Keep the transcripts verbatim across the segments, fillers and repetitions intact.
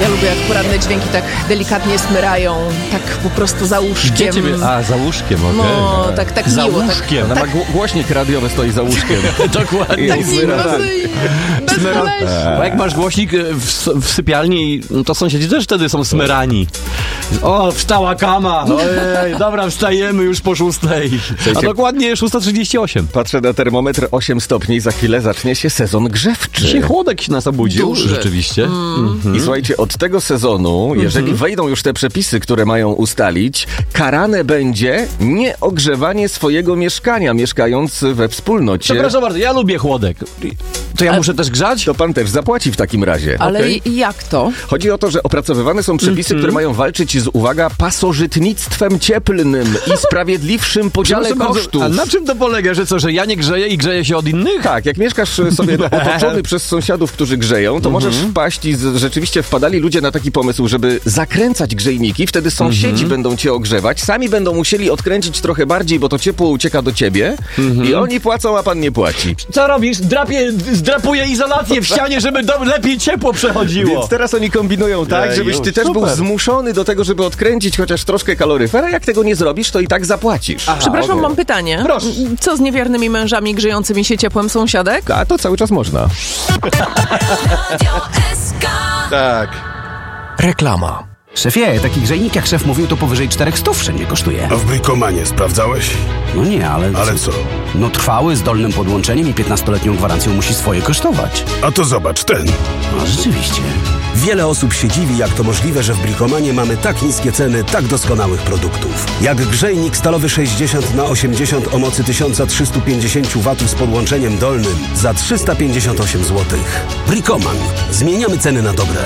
Ja lubię, jak poranne dźwięki tak delikatnie smyrają, tak po prostu za łóżkiem. Gdzie ciebie? A, za łóżkiem, okej. Okay. No, tak, tak za miło. łóżkiem. Tak, Ona tak. ma głośnik radiowy, stoi za łóżkiem. Dokładnie. Tak zimno, bezboleśnie. Bo jak masz głośnik w, w sypialni, to sąsiedzi też wtedy są smyrani. O, wstała kama. Ojej, dobra, wstajemy już po szóstej. A dokładnie szósta trzydzieści osiem. Patrzę na termometr osiem stopni, za chwilę zacznie się sezon grzewczy. Dzisiaj chłodek się nas obudził. Duży. Rzeczywiście. Mm. Mm-hmm. I słuchajcie, od tego sezonu, jeżeli mm-hmm. wejdą już te przepisy, które mają ustalić, karane będzie nieogrzewanie swojego mieszkania, mieszkając we wspólnocie. Przepraszam bardzo, ja lubię chłodek. To ja A... muszę też grzać? To pan też zapłaci w takim razie. Ale okay? jak to? Chodzi o to, że opracowywane są przepisy, mm-hmm. które mają walczyć z, uwaga, pasożytnictwem cieplnym i sprawiedliwszym podziale kosztów. A na czym to polega, że co, że ja nie grzeję i grzeję się od innych? Tak, jak mieszkasz sobie otoczony przez sąsiadów, którzy grzeją, to mm-hmm. możesz wpaść i z, rzeczywiście wpadali ludzie na taki pomysł, żeby zakręcać grzejniki, wtedy sąsiedzi mm-hmm. będą cię ogrzewać, sami będą musieli odkręcić trochę bardziej, bo to ciepło ucieka do ciebie mm-hmm. i oni płacą, a pan nie płaci. Co robisz? Drapie, zdrapuję izolację w ścianie, żeby do, lepiej ciepło przechodziło. Więc teraz oni kombinują tak, Ej, żebyś ty już, też super. był zmuszony do tego, żeby odkręcić chociaż troszkę kaloryfer, a jak tego nie zrobisz, to i tak zapłacisz. Aha, Przepraszam, okay. mam pytanie. Proszę. Co z niewiernymi mężami grzejącymi się ciepłem sąsiadek? A to cały czas można. Tak. Reklama. Szefie, taki grzejnik jak szef mówił, to powyżej czterech stów wszędzie kosztuje. A w Brikomanie sprawdzałeś? No nie, ale... Ale co? No trwały, z dolnym podłączeniem i piętnastoletnią gwarancją musi swoje kosztować. A to zobacz, ten. No rzeczywiście. Wiele osób się dziwi, jak to możliwe, że w Brikomanie mamy tak niskie ceny tak doskonałych produktów. Jak grzejnik stalowy sześćdziesiąt na osiemdziesiąt o mocy tysiąc trzysta pięćdziesiąt watów z podłączeniem dolnym za trzysta pięćdziesiąt osiem złotych. Brikoman. Zmieniamy ceny na dobre.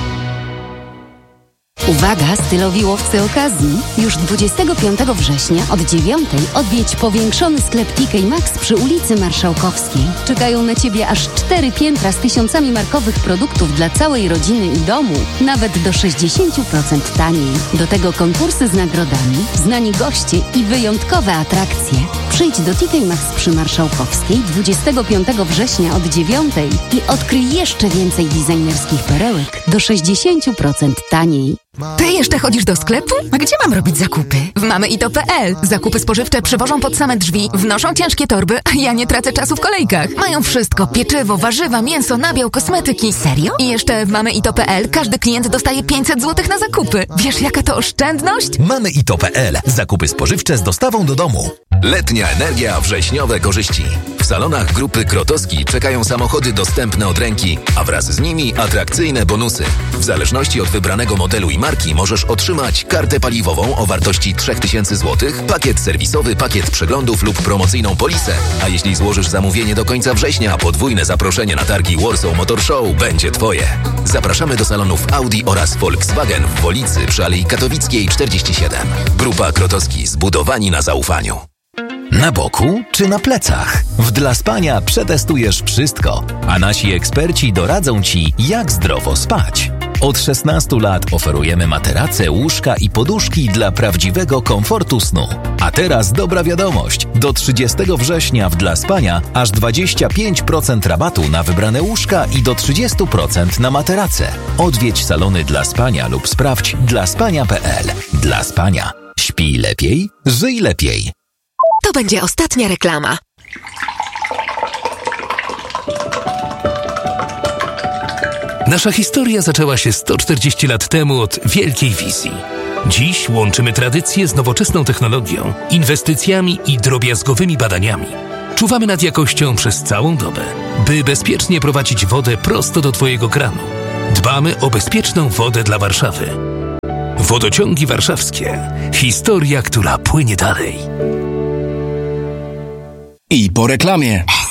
Uwaga, stylowi łowcy okazji! Już dwudziestego piątego września od dziewiątej odwiedź powiększony sklep T K Maxx przy ulicy Marszałkowskiej. Czekają na Ciebie aż cztery piętra z tysiącami markowych produktów dla całej rodziny i domu, nawet do sześćdziesiąt procent taniej. Do tego konkursy z nagrodami, znani goście i wyjątkowe atrakcje. Przyjdź do T K Maxx przy Marszałkowskiej dwudziestego piątego września od dziewiątej i odkryj jeszcze więcej designerskich perełek do sześćdziesiąt procent taniej. Ty jeszcze chodzisz do sklepu? A gdzie mam robić zakupy? W mamy i to kropka pe el. Zakupy spożywcze przywożą pod same drzwi, wnoszą ciężkie torby, a ja nie tracę czasu w kolejkach. Mają wszystko. Pieczywo, warzywa, mięso, nabiał, kosmetyki. Serio? I jeszcze w mamy i to kropka pe el każdy klient dostaje pięćset złotych na zakupy. Wiesz, jaka to oszczędność? mamy i to kropka pe el. Zakupy spożywcze z dostawą do domu. Letnia energia, wrześniowe korzyści. W salonach grupy Krotowski czekają samochody dostępne od ręki, a wraz z nimi atrakcyjne bonusy. W zależności od wybranego modelu i marki możesz otrzymać kartę paliwową o wartości trzy tysiące złotych, pakiet serwisowy, pakiet przeglądów lub promocyjną polisę. A jeśli złożysz zamówienie do końca września, podwójne zaproszenie na targi Warsaw Motor Show będzie Twoje. Zapraszamy do salonów Audi oraz Volkswagen w Wolicy przy Alei Katowickiej czterdzieści siedem. Grupa Krotowski, zbudowani na zaufaniu. Na boku czy na plecach? W Dla Spania przetestujesz wszystko, a nasi eksperci doradzą Ci, jak zdrowo spać. Od szesnastu lat oferujemy materace, łóżka i poduszki dla prawdziwego komfortu snu. A teraz dobra wiadomość. Do trzydziestego września w Dla Spania aż dwadzieścia pięć procent rabatu na wybrane łóżka i do trzydzieści procent na materace. Odwiedź salony Dla Spania lub sprawdź dla spania kropka pe el. Dla Spania. Śpij lepiej, żyj lepiej. To będzie ostatnia reklama. Nasza historia zaczęła się sto czterdzieści lat temu od wielkiej wizji. Dziś łączymy tradycję z nowoczesną technologią, inwestycjami i drobiazgowymi badaniami. Czuwamy nad jakością przez całą dobę, by bezpiecznie prowadzić wodę prosto do Twojego kranu. Dbamy o bezpieczną wodę dla Warszawy. Wodociągi warszawskie. Historia, która płynie dalej. I po reklamie.